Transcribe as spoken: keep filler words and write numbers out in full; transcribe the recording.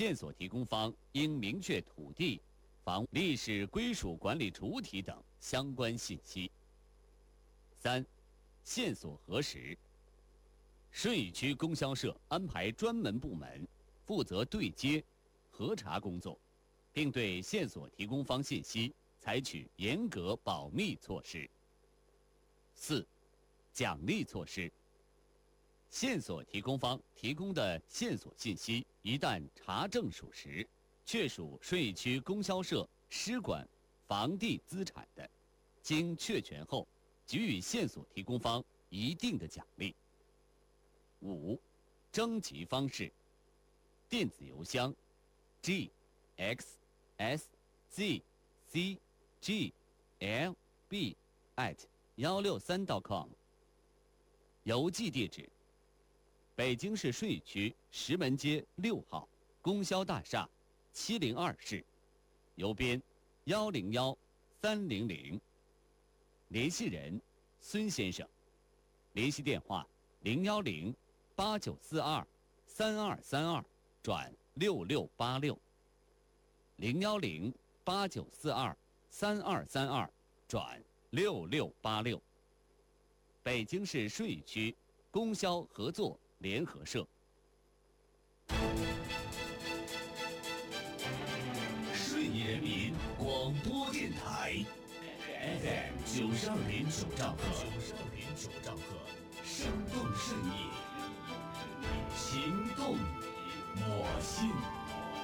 线索提供方应明确土地、房历史归属管理主体等相关信息。三、线索核实。顺义区供销社安排专门部门负责对接、核查工作，并对线索提供方信息采取严格保密措施。四、奖励措施。线索提供方提供的线索信息，一旦查证属实，确属顺义区供销社施管房地资产的，经确权后，给予线索提供方一定的奖励。五、征集方式。电子邮箱 g x s z c g l b at 幺六三 .com。邮寄地址。北京市顺义区石门街六号供销大厦七零二室，邮编幺零幺三零零。联系人孙先生，联系电话零幺零八九四二三二三二转六六八六，零幺零八九四二三二三二转六六八六。北京市顺义区供销合作联合社。 顺义人民广播电台 F M 九十二点九兆赫，九十二点九兆赫，生动顺义，情动我心。